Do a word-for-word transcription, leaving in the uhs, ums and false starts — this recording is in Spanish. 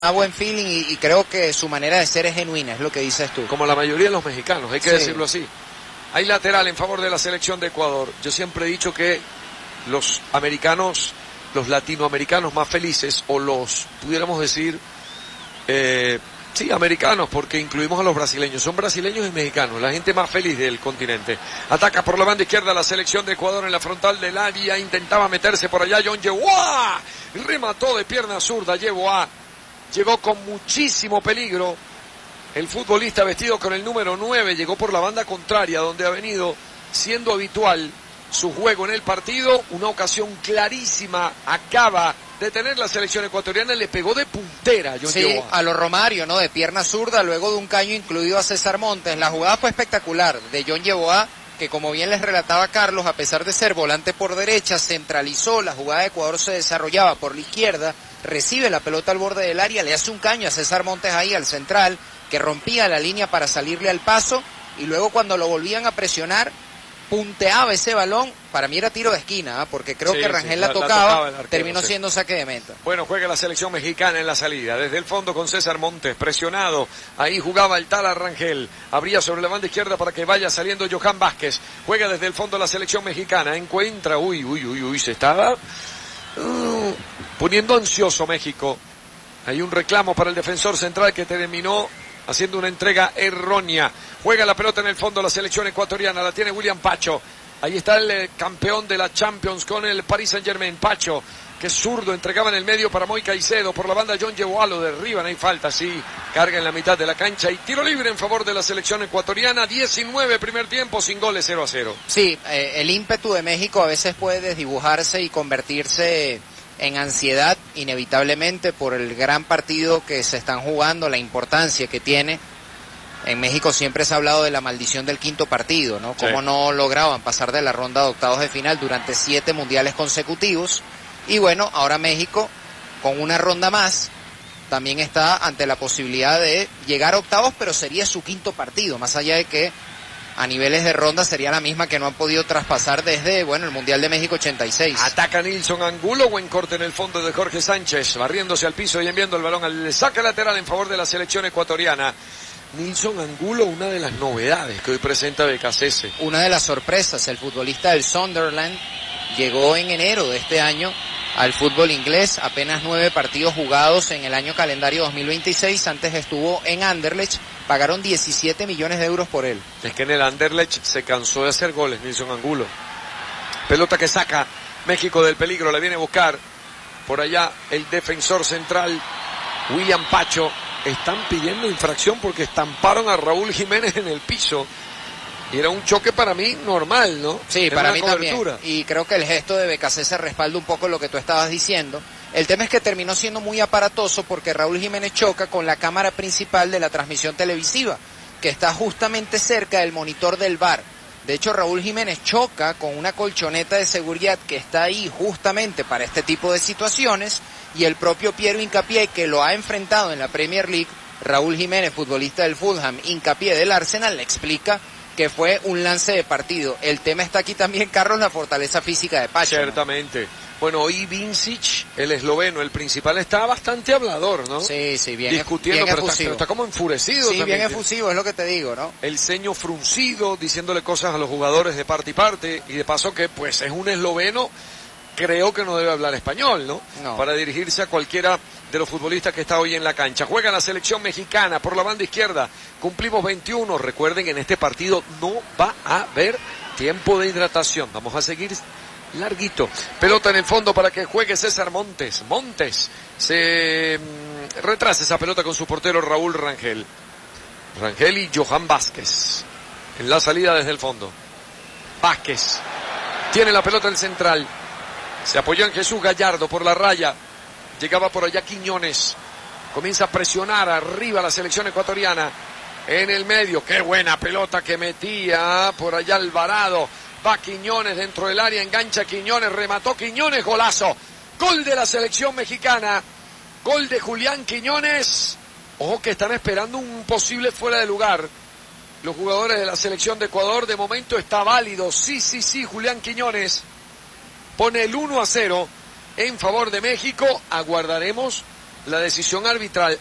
buen feeling y, y creo que su manera de ser es genuina, es lo que dices tú. Como la mayoría de los mexicanos, hay que sí. decirlo así. Hay lateral en favor de la selección de Ecuador. Yo siempre he dicho que los americanos, los latinoamericanos más felices, o los, pudiéramos decir, eh, sí, americanos, porque incluimos a los brasileños. Son brasileños y mexicanos, la gente más feliz del continente. Ataca por la banda izquierda la selección de Ecuador en la frontal del área. Intentaba meterse por allá John Yeboah. Remató de pierna zurda Yeboah. Llegó con muchísimo peligro. El futbolista vestido con el número nueve llegó por la banda contraria, donde ha venido siendo habitual su juego en el partido. Una ocasión clarísima acaba de tener la selección ecuatoriana, le pegó de puntera a John Sí, Yeboah. a lo Romario, ¿no? De pierna zurda, luego de un caño incluido a César Montes. La jugada fue espectacular de John Yeboah, que como bien les relataba Carlos, a pesar de ser volante por derecha, centralizó, la jugada de Ecuador se desarrollaba por la izquierda, recibe la pelota al borde del área, le hace un caño a César Montes ahí, al central, que rompía la línea para salirle al paso, y luego cuando lo volvían a presionar, punteaba ese balón. Para mí era tiro de esquina, ¿eh? Porque creo sí, que Rangel sí, la, la tocaba, la tocaba arquero, terminó sí. siendo saque de meta. Bueno, juega la selección mexicana en la salida, desde el fondo con César Montes, presionado, ahí jugaba el Tala Rangel, abría sobre la banda izquierda para que vaya saliendo Johan Vázquez, juega desde el fondo la selección mexicana, encuentra, uy, uy, uy, uy, se estaba uh, poniendo ansioso México. Hay un reclamo para el defensor central que terminó haciendo una entrega errónea. Juega la pelota en el fondo la selección ecuatoriana, la tiene William Pacho. Ahí está el eh, campeón de la Champions con el Paris Saint-Germain, Pacho, que es zurdo, entregaba en el medio para Moy Caicedo, por la banda John Yeboah, lo derriban, hay falta, sí, carga en la mitad de la cancha y tiro libre en favor de la selección ecuatoriana, diecinueve primer tiempo, sin goles, cero a cero. Sí, eh, el ímpetu de México a veces puede desdibujarse y convertirse en ansiedad, inevitablemente, por el gran partido que se están jugando, la importancia que tiene. En México siempre se ha hablado de la maldición del quinto partido, ¿no? Cómo sí. no lograban pasar de la ronda de octavos de final durante siete mundiales consecutivos. Y bueno, ahora México, con una ronda más, también está ante la posibilidad de llegar a octavos, pero sería su quinto partido, más allá de que a niveles de ronda sería la misma que no han podido traspasar desde, bueno, el Mundial de México ochenta y seis. Ataca Nilson Angulo, buen corte en el fondo de Jorge Sánchez, barriéndose al piso y enviando el balón al saque lateral en favor de la selección ecuatoriana. Nilson Angulo, una de las novedades que hoy presenta Becasese. Una de las sorpresas, el futbolista del Sunderland llegó en enero de este año al fútbol inglés, apenas nueve partidos jugados en el año calendario dos mil veintiséis, antes estuvo en Anderlecht, pagaron diecisiete millones de euros por él. Es que en el Anderlecht se cansó de hacer goles Nilson Angulo. Pelota que saca México del peligro, le viene a buscar por allá el defensor central William Pacho. Están pidiendo infracción porque estamparon a Raúl Jiménez en el piso. Y era un choque para mí normal, ¿no? Sí, era para mí cobertura. También. Y creo que el gesto de Becasese respalda un poco lo que tú estabas diciendo. El tema es que terminó siendo muy aparatoso porque Raúl Jiménez choca con la cámara principal de la transmisión televisiva, que está justamente cerca del monitor del V A R. De hecho, Raúl Jiménez choca con una colchoneta de seguridad que está ahí justamente para este tipo de situaciones, y el propio Piero Hincapié, que lo ha enfrentado en la Premier League, Raúl Jiménez, futbolista del Fulham, Hincapié del Arsenal, le explica que fue un lance de partido. El tema está aquí también, Carlos, la fortaleza física de Pacho. Ciertamente. ¿No? Bueno, hoy Vincic, el esloveno, el principal, está bastante hablador, ¿no? Sí, sí, bien. Discutiendo, bien pero, está, pero está como enfurecido. Sí, también. bien efusivo, es lo que te digo, ¿no? El ceño fruncido, diciéndole cosas a los jugadores de parte y parte, y de paso que, pues, es un esloveno, creo que no debe hablar español, ¿no? No. Para dirigirse a cualquiera de los futbolistas que está hoy en la cancha. Juega la selección mexicana por la banda izquierda. Cumplimos veintiuno. Recuerden que en este partido no va a haber tiempo de hidratación. Vamos a seguir larguito. Pelota en el fondo para que juegue César Montes. Montes se mm, retrasa esa pelota con su portero Raúl Rangel. Rangel y Johan Vázquez. En la salida desde el fondo. Vázquez. Tiene la pelota el central. Se apoyó en Jesús Gallardo por la raya. Llegaba por allá Quiñones. Comienza a presionar arriba la selección ecuatoriana. En el medio. Qué buena pelota que metía por allá Alvarado. Va Quiñones dentro del área. Engancha Quiñones. Remató Quiñones. Golazo. Gol de la selección mexicana. Gol de Julián Quiñones. Ojo que están esperando un posible fuera de lugar. Los jugadores de la selección de Ecuador. De momento está válido. Sí, sí, sí. Julián Quiñones pone el uno a cero en favor de México. Aguardaremos la decisión arbitral